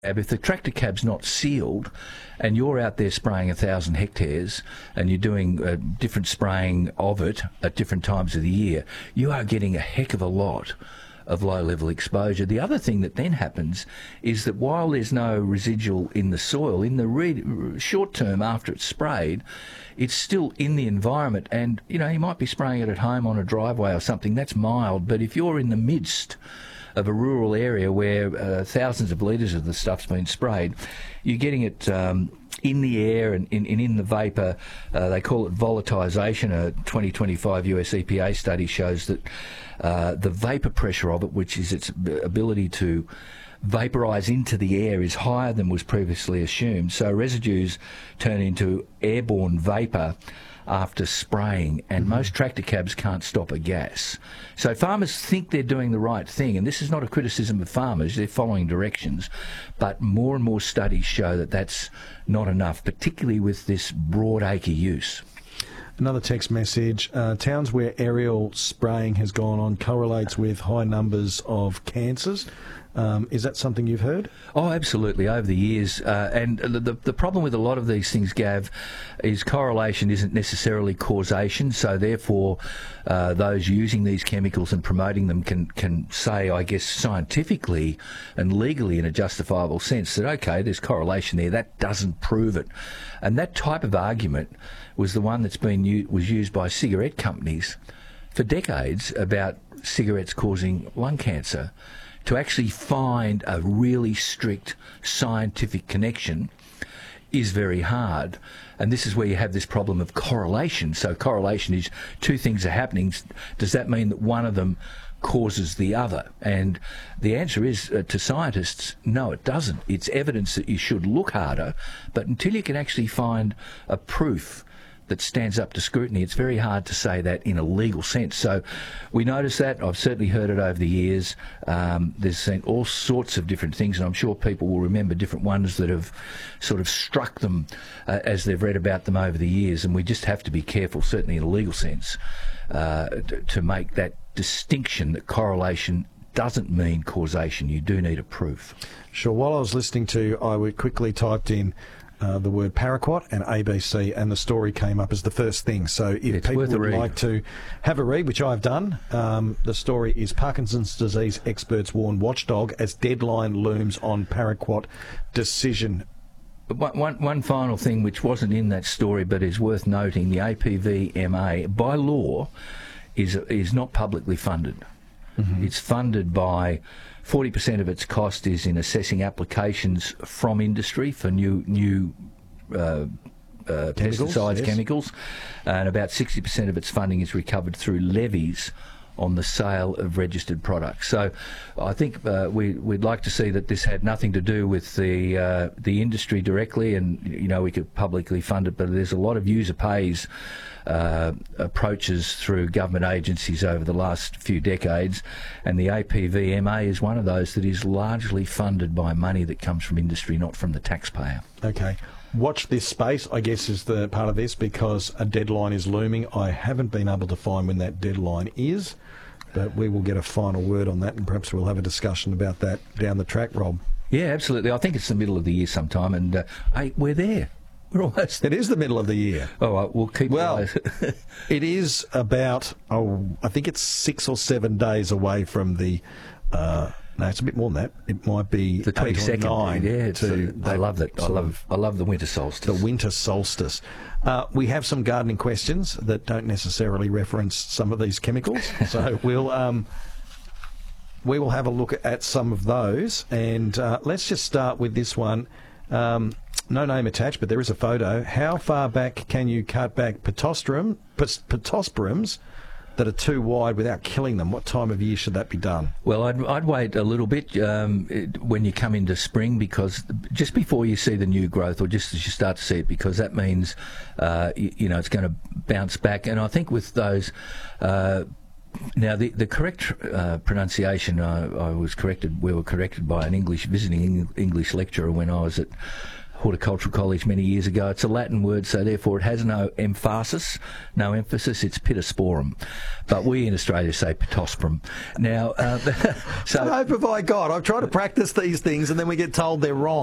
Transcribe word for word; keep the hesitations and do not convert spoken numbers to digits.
If the tractor cab's not sealed and you're out there spraying a thousand hectares and you're doing uh, different spraying of it at different times of the year, you are getting a heck of a lot of low-level exposure. The other thing that then happens is that while there's no residual in the soil, in the re- short term after it's sprayed, it's still in the environment. And, you know, you might be spraying it at home on a driveway or something, that's mild. But if you're in the midst of a rural area where uh, thousands of litres of the stuff's been sprayed, you're getting it um, in the air and in, in, in the vapour. Uh, they call it volatilization. A twenty twenty-five U S E P A study shows that uh, the vapour pressure of it, which is its ability to vaporise into the air, is higher than was previously assumed. So residues turn into airborne vapour after spraying, and mm-hmm. most tractor cabs can't stop a gas. So farmers think they're doing the right thing, and this is not a criticism of farmers, they're following directions, but more and more studies show that that's not enough, particularly with this broad acre use. Another text message, uh, towns where aerial spraying has gone on correlates with high numbers of cancers. Um, is that something you've heard? Oh, absolutely, over the years. Uh, and the, the problem with a lot of these things, Gav, is correlation isn't necessarily causation. So therefore, uh, those using these chemicals and promoting them can, can say, I guess, scientifically and legally in a justifiable sense that, OK, there's correlation there. That doesn't prove it. And that type of argument was the one that's been u- was used by cigarette companies for decades about cigarettes causing lung cancer. To actually find a really strict scientific connection is very hard. And this is where you have this problem of correlation. So correlation is two things are happening. Does that mean that one of them causes the other? And the answer is, uh, to scientists, no, it doesn't. It's evidence that you should look harder, but until you can actually find a proof that stands up to scrutiny, it's very hard to say that in a legal sense. So we notice that. I've certainly heard it over the years. Um, there's seen all sorts of different things, and I'm sure people will remember different ones that have sort of struck them uh, as they've read about them over the years, and we just have to be careful, certainly in a legal sense, uh, to, to make that distinction that correlation doesn't mean causation. You do need a proof. Sure. While I was listening to you, I would quickly typed in Uh, the word paraquat and A B C, and the story came up as the first thing. So if it's people would like to have a read, which I've done, um, the story is Parkinson's disease experts warn watchdog as deadline looms on paraquat decision. One, one, one final thing which wasn't in that story but is worth noting, the A P V M A, by law, is, is not publicly funded. Mm-hmm. It's funded by forty percent of its cost is in assessing applications from industry for new new uh, uh, chemicals, pesticides, yes. chemicals, and about sixty percent of its funding is recovered through levies on the sale of registered products. So I think uh, we, we'd like to see that this had nothing to do with the uh, the industry directly, and you know we could publicly fund it, but there's a lot of user pays uh, approaches through government agencies over the last few decades, and the A P V M A is one of those that is largely funded by money that comes from industry, not from the taxpayer. Okay. Watch this space, I guess, is the part of this, because a deadline is looming. I haven't been able to find when that deadline is, but we will get a final word on that, and perhaps we'll have a discussion about that down the track, Rob. Yeah, absolutely. I think it's the middle of the year sometime, and uh, hey, we're there. We're almost. It is the middle of the year. All right, we'll keep. Well, it is about, oh, I think it's six or seven days away from the. Uh, No, it's a bit more than that. It might be the twenty-second. Nine yeah, it's to a, I love that. I love. I love the winter solstice. The winter solstice. Uh, we have some gardening questions that don't necessarily reference some of these chemicals, so we'll um, we will have a look at some of those. And uh, let's just start with this one. Um, no name attached, but there is a photo. How far back can you cut back pittosporum, pittosporums that are too wide without killing them? What time of year should that be done? Well, I'd, I'd wait a little bit um, it, when you come into spring, because just before you see the new growth, or just as you start to see it, because that means uh, you, you know it's going to bounce back. And I think with those. Uh, Now, the, the correct uh, pronunciation, I, I was corrected, we were corrected by an English visiting English lecturer when I was at horticultural college many years ago. It's a Latin word, so therefore it has no emphasis, no emphasis. It's Pittosporum, but we in Australia say Pittosporum. Now, uh, so I hope if I God, I've tried to practice these things, and then we get told they're wrong.